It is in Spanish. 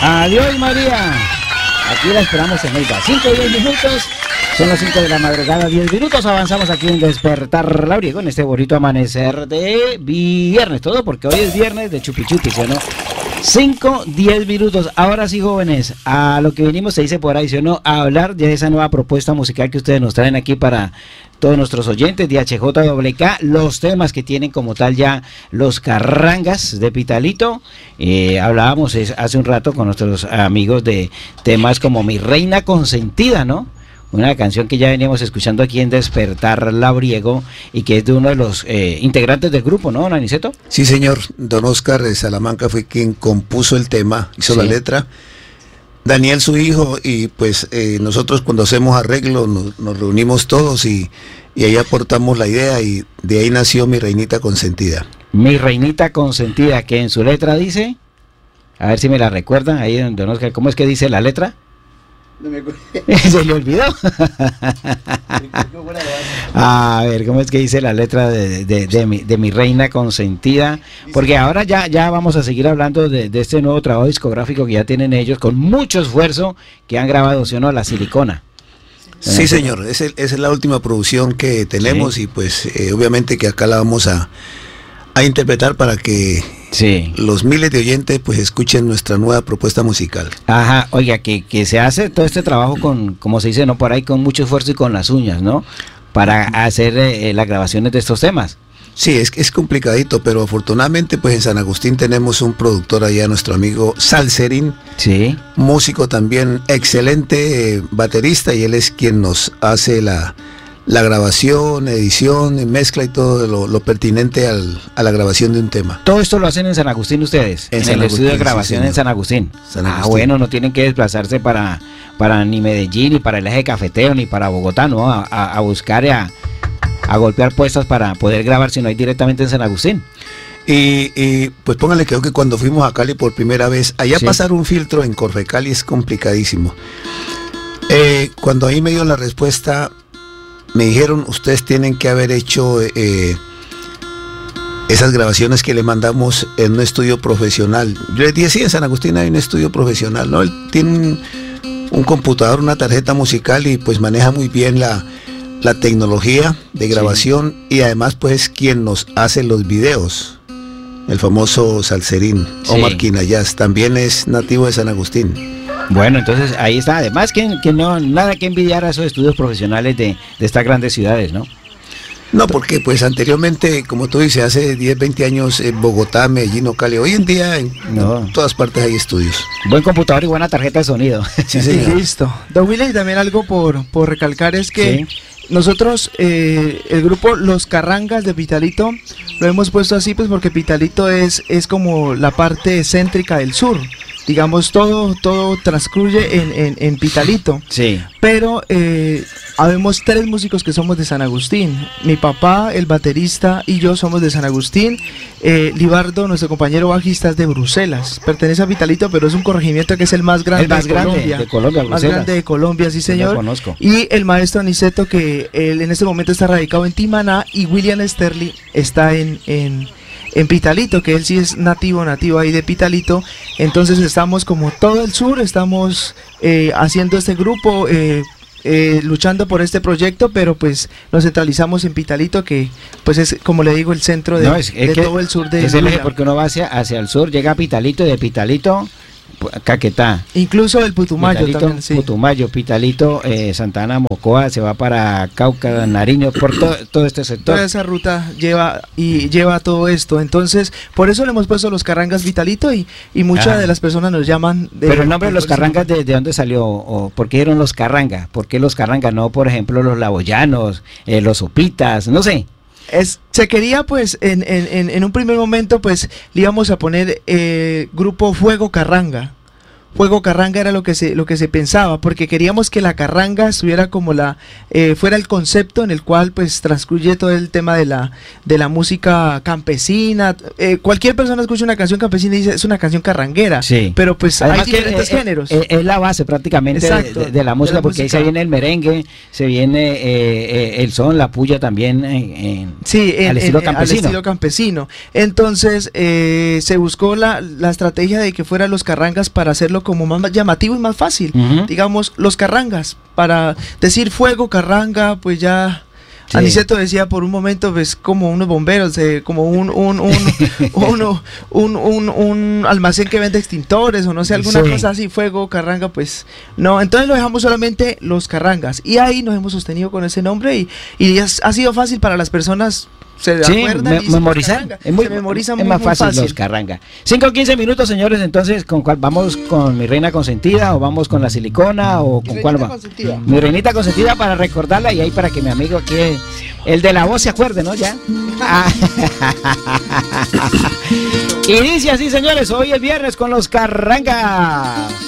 Adiós, María. Aquí la esperamos en Neiva. 5 y 10 minutos. Son las 5 de la madrugada, 10 minutos. Avanzamos aquí en Despertar Labriego en este bonito amanecer de viernes. Todo porque hoy es viernes de chupi chupi, ¿sí o no? 5, 10 minutos. Ahora sí, jóvenes, a lo que venimos, se dice por ahí, ¿sí o no? A hablar de esa nueva propuesta musical que ustedes nos traen aquí para todos nuestros oyentes de HJWK, los temas que tienen como tal ya los carrangas de Pitalito. Hablábamos hace un rato con nuestros amigos de temas como Mi Reina Consentida, ¿no? Una canción que ya veníamos escuchando aquí en Despertar Labriego y que es de uno de los integrantes del grupo, ¿no, don Aniceto? Sí, señor. Don Oscar de Salamanca fue quien compuso el tema, hizo la letra. Daniel, su hijo, y pues nosotros cuando hacemos arreglos nos reunimos todos y ahí aportamos la idea y de ahí nació Mi Reinita Consentida. Mi Reinita Consentida, que en su letra dice, a ver si me la recuerdan, ahí don Oscar, ¿cómo es que dice la letra? No me acuerdo. Se le olvidó. A ver, ¿cómo es que dice la letra de mi Reina Consentida? Porque ahora ya vamos a seguir hablando de este nuevo trabajo discográfico que ya tienen ellos, con mucho esfuerzo, que han grabado, ¿sí o no? La Silicona. Sí, señor, esa es la última producción que tenemos, y pues obviamente que acá la vamos a interpretar para que los miles de oyentes pues escuchen nuestra nueva propuesta musical. Ajá, oiga, que se hace todo este trabajo con, como se dice, no por ahí, con mucho esfuerzo y con las uñas, ¿no? Para hacer las grabaciones de estos temas. Sí, es complicadito, pero afortunadamente pues en San Agustín tenemos un productor allá, nuestro amigo Salserín, músico también, excelente baterista, y él es quien nos hace la grabación, edición, mezcla y todo lo pertinente a la grabación de un tema. ¿Todo esto lo hacen en San Agustín ustedes? En el estudio de grabación en San Agustín. Bueno, no tienen que desplazarse para ni Medellín, ni para el eje cafetero, ni para Bogotá, ¿no? A buscar a golpear puestas para poder grabar, sino ahí directamente en San Agustín. Y pues póngale que cuando fuimos a Cali por primera vez, allá pasar un filtro en Corfecali es complicadísimo. Cuando ahí me dio la respuesta, me dijeron, ustedes tienen que haber hecho esas grabaciones que le mandamos en un estudio profesional. Yo les dije, sí, en San Agustín hay un estudio profesional, ¿no? Él tiene un computador, una tarjeta musical, y pues maneja muy bien la tecnología de grabación, y además pues quien nos hace los videos, el famoso Salserín, Omar Quinayas, también es nativo de San Agustín. Bueno, entonces ahí está. Además que no, nada que envidiar a esos estudios profesionales de estas grandes ciudades, ¿no? No, porque pues anteriormente, como tú dices, hace 10, 20 años en Bogotá, Medellín o Cali, hoy en día en todas partes hay estudios. Buen computador y buena tarjeta de sonido. Sí, señor. Listo. Don Willy, también algo por recalcar es que nosotros, el grupo Los Carrangas de Pitalito, lo hemos puesto así pues porque Pitalito es como la parte céntrica del sur. Digamos, todo transcurre en Pitalito. Sí. Pero habemos 3 músicos que somos de San Agustín. Mi papá, el baterista, y yo somos de San Agustín. Libardo, nuestro compañero bajista, es de Bruselas. Pertenece a Pitalito, pero es un corregimiento que es el más grande de Colombia. Más grande de Colombia, sí, señor. Lo conozco. Y el maestro Aniceto, que él en este momento está radicado en Timaná, y William Sterling está en Pitalito, que él sí es nativo ahí de Pitalito. Entonces estamos como todo el sur, estamos haciendo este grupo, luchando por este proyecto, pero pues nos centralizamos en Pitalito, que pues es, como le digo, el centro de todo el sur de Zulia. Porque uno va hacia el sur, llega a Pitalito, y de Pitalito Caquetá, incluso el Putumayo, Pitalito, también, Putumayo, Pitalito, Santana, Mocoa, se va para Cauca, Nariño, por todo este sector. Toda esa ruta lleva todo esto. Entonces, por eso le hemos puesto Los Carrangas Pitalito, y muchas de las personas nos llaman Pero el nombre de Los Carrangas, ¿de dónde salió? ¿O por qué eran Los Carrangas? ¿Por qué Los Carrangas? No, por ejemplo, los Laboyanos, los Sopitas, no sé. Se quería pues en un primer momento pues le íbamos a poner grupo Fuego Carranga. Fuego Carranga era lo que se pensaba, porque queríamos que la carranga estuviera como fuera el concepto en el cual pues transcurre todo el tema de la música campesina. Cualquier persona escucha una canción campesina y dice es una canción carranguera, pero pues además hay diferentes géneros. Es la base prácticamente de la música, porque ahí se viene el merengue, se viene el son, la puya también al estilo campesino. Entonces se buscó la estrategia de que fueran Los Carrangas para hacerlo como más llamativo y más fácil. Ujú. Digamos, los carrangas. Para decir fuego, carranga, pues ya... Sí. Aniceto decía por un momento, pues como unos bomberos, como un almacén que vende extintores o no sé, alguna Sí. cosa así, fuego, carranga, pues no. Entonces lo dejamos solamente los carrangas. Y ahí nos hemos sostenido con ese nombre y ha sido fácil para las personas. Se Sí, acuerdan y dicen, memorizar. carranga. Es muy, Se memoriza es muy, más muy fácil, los carranga. 5-15 minutos, señores. Entonces, ¿con cuál vamos? ¿Con mi reina consentida o vamos con la silicona o con cuál va? Consentida. Mi reinita consentida para recordarla y ahí para que mi amigo aquí, el de la voz, se acuerde, ¿no? Ya. Ah. Y dice así, señores, hoy es viernes con los carrangas.